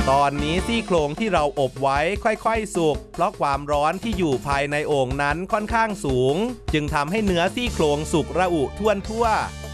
ตอนนี้ซี่โครงที่เราอบไว้ค่อยๆสุกเพราะความร้อนที่อยู่ภายในโอ่งนั้นค่อนข้างสูงจึงทำให้เนื้อซี่โครงสุกระอุทั่ว